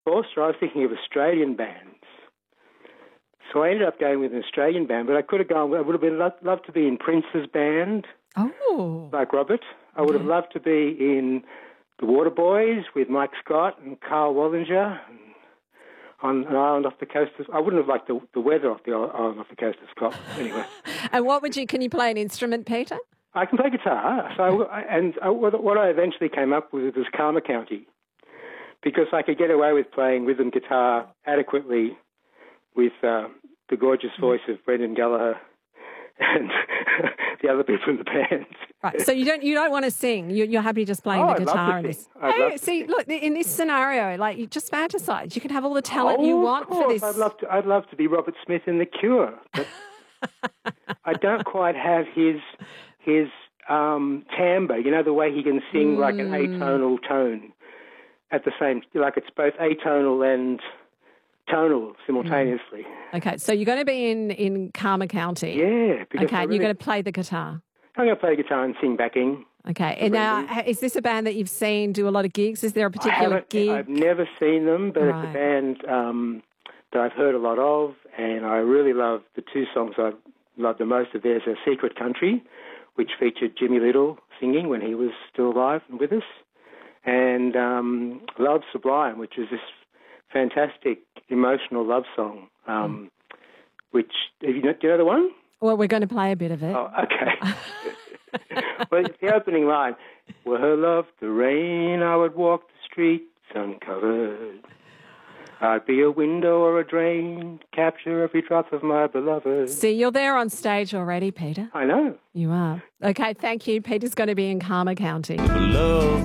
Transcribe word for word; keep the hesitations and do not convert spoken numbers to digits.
Forster, I was thinking of Australian bands. So I ended up going with an Australian band, but I could have gone, I would have been loved, loved to be in Prince's band, Oh. like Robert. I would have loved to be in the Waterboys with Mike Scott and Carl Wallinger and on an island off the coast of... I wouldn't have liked the, the weather off the island off the coast of Scotland, anyway. And what would you... Can you play an instrument, Peter? I can play guitar. So, I, and I, what I eventually came up with was Karma County, because I could get away with playing rhythm guitar adequately with uh, the gorgeous voice of Brendan Gallagher and the other people in the band. Right. So you don't you don't want to sing. You're, you're happy just playing oh, the guitar in this. Hey, see, sing. look, in this scenario, like you just fantasize. You can have all the talent oh, you want of course. for this. I'd love to. I'd love to be Robert Smith in The Cure, but I don't quite have his his um, timbre. You know, the way he can sing mm. like an atonal tone at the same, like it's both atonal and tonal simultaneously. Mm. Okay, so you're going to be in, in Karma County. Yeah. Okay, really, and you're going to play the guitar. I'm going to play guitar and sing backing. Okay, and now is this a band that you've seen do a lot of gigs? Is there a particular gig? I've never seen them, but right. it's a band um, that I've heard a lot of, and I really love the two songs I love the most of theirs are Secret Country, which featured Jimmy Little singing when he was still alive and with us, and um, Love Sublime, which is this fantastic emotional love song, um, mm. which, do you know, do you know the one? Well, we're going to play a bit of it. Oh, okay. Well, it's the opening line. Were her love the rain, I would walk the streets uncovered. I'd be a window or a drain, capture every drop of my beloved. See, you're there on stage already, Peter. I know. You are. Okay, thank you. Peter's going to be in Karma County. Love.